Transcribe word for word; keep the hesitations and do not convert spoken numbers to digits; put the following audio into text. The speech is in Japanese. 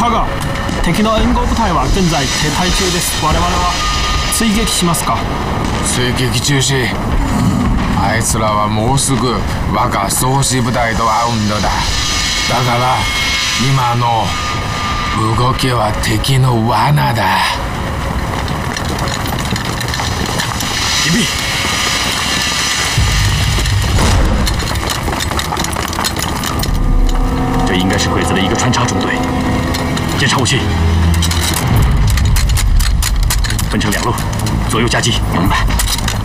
加賀、敵の援護部隊は現在停滞中です。我々は追撃しますか？ 追撃中止。あいつらはもうすぐ我が総司部隊と会うのだ。だから今の動きは敵の罠だ。 隐蔽。这应该是鬼子的一个穿插中队。检查武器，分成两路，左右夹击。明白。